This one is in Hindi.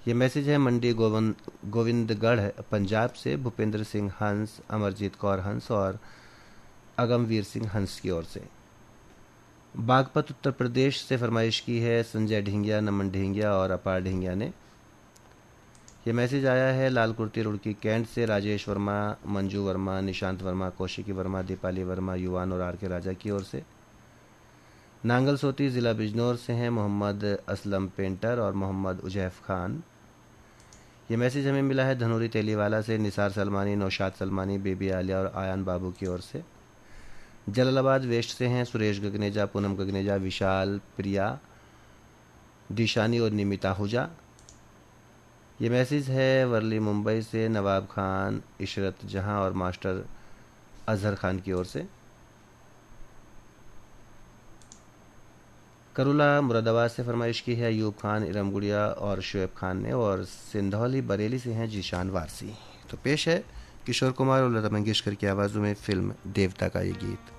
ये मैसेज है मंडी गोविंदगढ़ पंजाब से भूपेंद्र सिंह हंस, अमरजीत कौर हंस और अगमवीर सिंह हंस की ओर से। बागपत उत्तर प्रदेश से फरमाइश की है संजय ढिंगिया, नमन ढिंगिया और अपार ढिंगिया ने। ये मैसेज आया है लाल कुर्ती रुड़की कैंट से राजेश वर्मा, मंजू वर्मा, निशांत वर्मा, कौशिकी वर्मा, दीपाली वर्मा, युवान और आर के राजा की ओर से। नांगल सोती ज़िला बिजनौर से हैं मोहम्मद असलम पेंटर और मोहम्मद उजैफ खान। ये मैसेज हमें मिला है धनूरी तेलीवाला से निसार सलमानी, नौशाद सलमानी, बेबी आलिया और आयान बाबू की ओर से। जलालाबाद वेस्ट से हैं सुरेश गगनेजा, पूनम गगनेजा, विशाल, प्रिया, दिशानी और निमिता हुजा। ये मैसेज है वर्ली मुंबई से नवाब खान, इशरत जहां और मास्टर अजहर खान की ओर से। करुला मुरादाबाद से फरमाइश की है अयूब खान, इरम गुड़िया और शुएब खान ने। और सिंधौली बरेली से हैं जीशान वारसी। तो पेश है किशोर कुमार और लता मंगेशकर की आवाज़ों में फिल्म देवता का ये गीत।